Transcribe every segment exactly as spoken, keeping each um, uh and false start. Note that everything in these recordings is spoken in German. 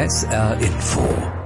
S R Info.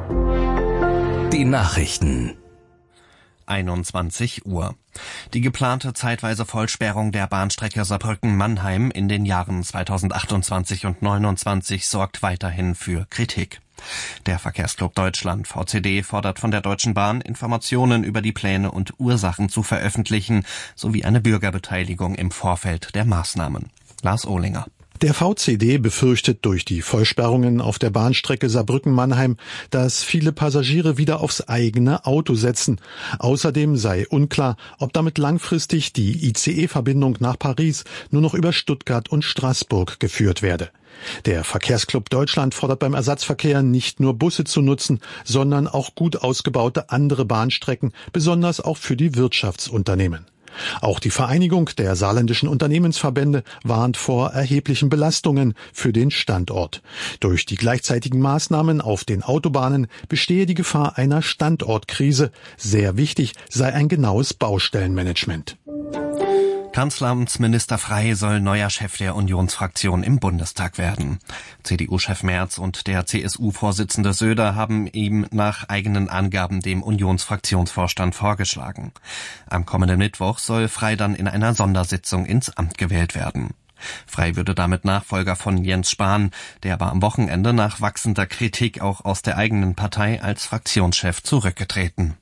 Die Nachrichten. einundzwanzig Uhr. Die geplante zeitweise Vollsperrung der Bahnstrecke Saarbrücken-Mannheim in den Jahren zweitausendachtundzwanzig und neunundzwanzig sorgt weiterhin für Kritik. Der Verkehrsclub Deutschland V C D fordert von der Deutschen Bahn, Informationen über die Pläne und Ursachen zu veröffentlichen, sowie eine Bürgerbeteiligung im Vorfeld der Maßnahmen. Lars Ohlinger. Der V C D befürchtet durch die Vollsperrungen auf der Bahnstrecke Saarbrücken-Mannheim, dass viele Passagiere wieder aufs eigene Auto setzen. Außerdem sei unklar, ob damit langfristig die I C E-Verbindung nach Paris nur noch über Stuttgart und Straßburg geführt werde. Der Verkehrsclub Deutschland fordert beim Ersatzverkehr nicht nur Busse zu nutzen, sondern auch gut ausgebaute andere Bahnstrecken, besonders auch für die Wirtschaftsunternehmen. Auch die Vereinigung der saarländischen Unternehmensverbände warnt vor erheblichen Belastungen für den Standort. Durch die gleichzeitigen Maßnahmen auf den Autobahnen bestehe die Gefahr einer Standortkrise. Sehr wichtig sei ein genaues Baustellenmanagement. Kanzleramtsminister Frey soll neuer Chef der Unionsfraktion im Bundestag werden. C D U-Chef Merz und der C S U-Vorsitzende Söder haben ihm nach eigenen Angaben dem Unionsfraktionsvorstand vorgeschlagen. Am kommenden Mittwoch soll Frey dann in einer Sondersitzung ins Amt gewählt werden. Frey würde damit Nachfolger von Jens Spahn, der aber am Wochenende nach wachsender Kritik auch aus der eigenen Partei als Fraktionschef zurückgetreten.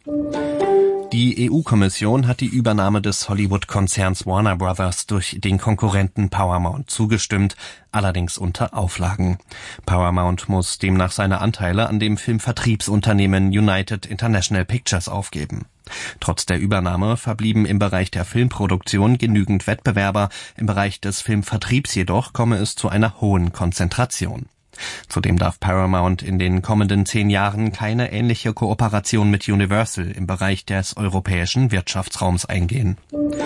Die E U-Kommission hat die Übernahme des Hollywood-Konzerns Warner Brothers durch den Konkurrenten Paramount zugestimmt, allerdings unter Auflagen. Paramount muss demnach seine Anteile an dem Filmvertriebsunternehmen United International Pictures aufgeben. Trotz der Übernahme verblieben im Bereich der Filmproduktion genügend Wettbewerber, im Bereich des Filmvertriebs jedoch komme es zu einer hohen Konzentration. Zudem darf Paramount in den kommenden zehn Jahren keine ähnliche Kooperation mit Universal im Bereich des europäischen Wirtschaftsraums eingehen.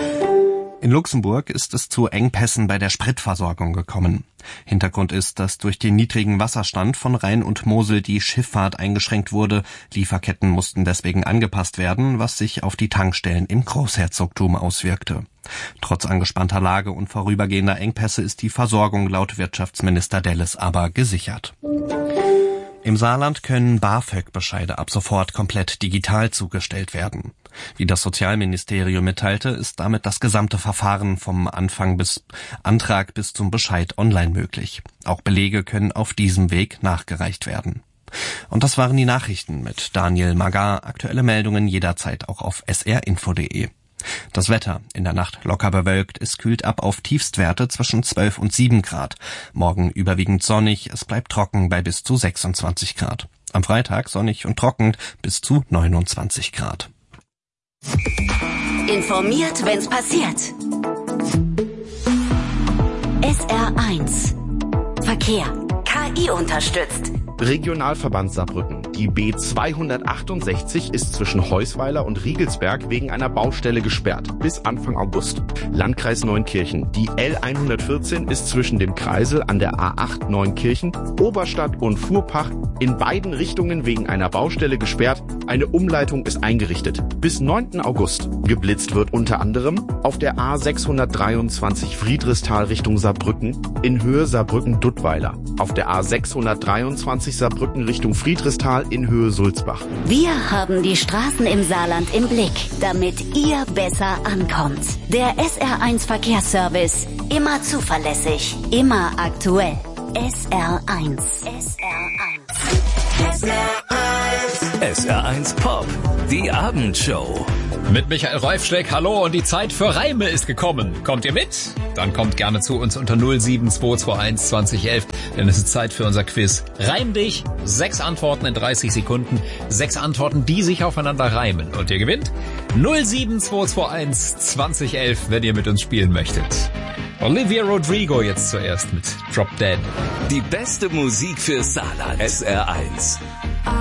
In Luxemburg ist es zu Engpässen bei der Spritversorgung gekommen. Hintergrund ist, dass durch den niedrigen Wasserstand von Rhein und Mosel die Schifffahrt eingeschränkt wurde. Lieferketten mussten deswegen angepasst werden, was sich auf die Tankstellen im Großherzogtum auswirkte. Trotz angespannter Lage und vorübergehender Engpässe ist die Versorgung laut Wirtschaftsminister Delles aber gesichert. Im Saarland können BAföG-Bescheide ab sofort komplett digital zugestellt werden. Wie das Sozialministerium mitteilte, ist damit das gesamte Verfahren vom Anfang bis Antrag bis zum Bescheid online möglich. Auch Belege können auf diesem Weg nachgereicht werden. Und das waren die Nachrichten mit Daniel Magar. Aktuelle Meldungen jederzeit auch auf s r info punkt d e. Das Wetter: In der Nacht locker bewölkt, es kühlt ab auf Tiefstwerte zwischen zwölf und sieben Grad. Morgen überwiegend sonnig, es bleibt trocken bei bis zu sechsundzwanzig Grad. Am Freitag sonnig und trocken bis zu neunundzwanzig Grad. Informiert, wenn's passiert. S R eins Verkehr. K I unterstützt. Regionalverband Saarbrücken. Die B zweihundertachtundsechzig ist zwischen Heusweiler und Riegelsberg wegen einer Baustelle gesperrt bis Anfang August. Landkreis Neunkirchen. Die L hundertvierzehn ist zwischen dem Kreisel an der A acht Neunkirchen, Oberstadt und Fuhrpach in beiden Richtungen wegen einer Baustelle gesperrt. Eine Umleitung ist eingerichtet. Bis neunten August. Geblitzt wird unter anderem auf der A sechshundertdreiundzwanzig Friedrichsthal Richtung Saarbrücken in Höhe Saarbrücken-Duttweiler. Auf der A sechshundertdreiundzwanzig Saarbrücken Richtung Friedrichsthal in Höhe Sulzbach. Wir haben die Straßen im Saarland im Blick, damit ihr besser ankommt. Der S R eins Verkehrsservice. Immer zuverlässig, immer aktuell. S R eins. S R eins. S R eins. S R eins Pop. Die Abendshow. Mit Michael Reufschleck, hallo, und die Zeit für Reime ist gekommen. Kommt ihr mit? Dann kommt gerne zu uns unter null sieben zwei zwei eins zwanzig elf, denn es ist Zeit für unser Quiz. Reim dich, sechs Antworten in dreißig Sekunden, sechs Antworten, die sich aufeinander reimen. Und ihr gewinnt null sieben zwei zwei eins zwanzig elf, wenn ihr mit uns spielen möchtet. Olivia Rodrigo jetzt zuerst mit Drop Dead. Die beste Musik für Saarland. S R eins.